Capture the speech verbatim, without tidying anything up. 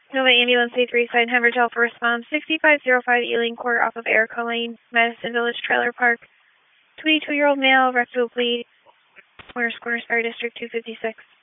Nova Ambulance A three, sign Hemorrhage Alpha response, sixty-five oh five Ealing Court off of Erica Lane, Madison Village Trailer Park. twenty-two-year-old male, rectal bleed, Warner Corners Fire District two fifty-six.